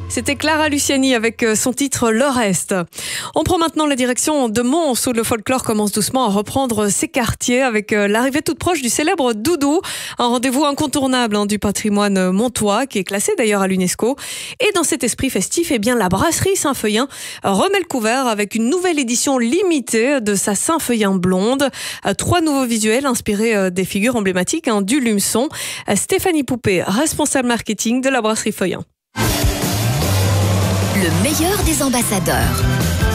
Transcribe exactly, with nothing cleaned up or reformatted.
C'était Clara Luciani avec son titre Le Reste. On prend maintenant la direction de Mons où le folklore commence doucement à reprendre ses quartiers avec l'arrivée toute proche du célèbre Doudou, un rendez-vous incontournable hein, du patrimoine montois qui est classé d'ailleurs à l'UNESCO. Et dans cet esprit festif, eh bien, la brasserie Saint-Feuillin remet le couvert avec une nouvelle édition limitée de sa Saint-Feuillin blonde. Trois nouveaux visuels inspirés des figures emblématiques hein, du Lumeçon. Stéphanie Poupée, responsable marketing de la brasserie Feuillin. Le meilleur des ambassadeurs.